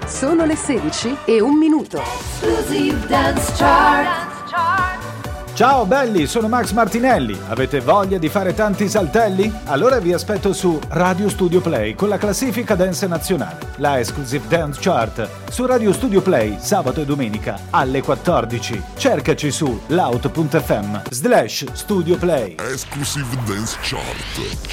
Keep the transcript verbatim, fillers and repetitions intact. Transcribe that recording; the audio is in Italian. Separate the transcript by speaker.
Speaker 1: Sono le sedici e un minuto.
Speaker 2: Exclusive Dance Chart.
Speaker 3: Ciao belli, sono Max Martinelli. Avete voglia di fare tanti saltelli? Allora vi aspetto su Radio Studio Play con la classifica dance nazionale, la Exclusive Dance Chart, su Radio Studio Play sabato e domenica alle quattordici. Cercaci su loud punto effe emme slash Studio Play.
Speaker 4: Exclusive Dance Chart.